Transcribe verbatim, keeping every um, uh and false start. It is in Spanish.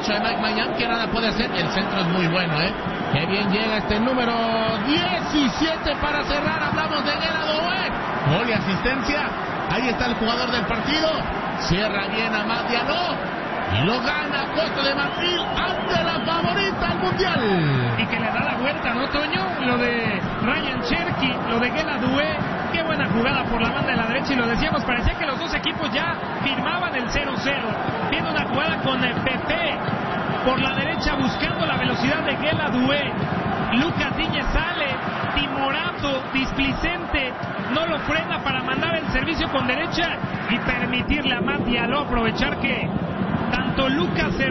derecho de Mike Mañán, que nada puede hacer. El centro es muy bueno, ¿eh? Qué bien llega este número diecisiete para cerrar. Hablamos de Guerra Doué. Gol y asistencia. Ahí está el jugador del partido. Cierra bien a Amad Diallo. Y lo gana Costa de Marfil ante la favorita al mundial. Y que le da la vuelta, ¿no, Toño? Lo de Ryan Cherki, lo de Guerra Doué. Qué buena jugada por la banda de la derecha. Y lo decíamos, parecía que los dos equipos ya firmaban el cero cero. Viendo una jugada con el Pepe por la derecha buscando la velocidad de Guerra Doué. Lucas Diñez sale, timorato, displicente, no lo frena para mandar el servicio con derecha y permitirle a Amad Diallo aprovechar que tanto Lucas